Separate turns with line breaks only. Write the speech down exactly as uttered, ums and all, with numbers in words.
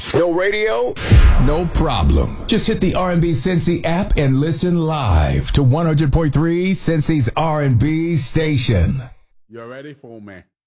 No radio? No problem. Just hit the R and B Cincy app and listen live to one hundred point three Cincy's R and B station.
You ready for me?